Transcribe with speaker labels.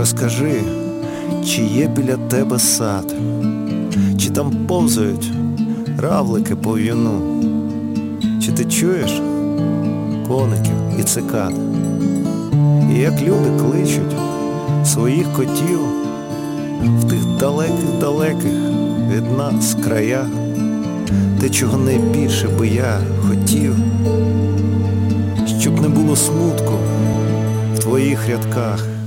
Speaker 1: Розкажи, чи є біля тебе сад, чи там повзають равлики по в'юну, чи ти чуєш коників і цикад, і як люди кличуть своїх котів в тих далеких-далеких від нас краях, те, чого найбільше би я хотів, щоб не було смутку в твоїх рядках.